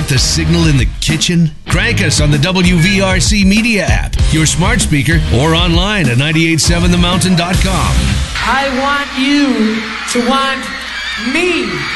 get the signal in the kitchen? Crank us on the WVRC Media app, your smart speaker, or online at 987themountain.com. I want you to want me.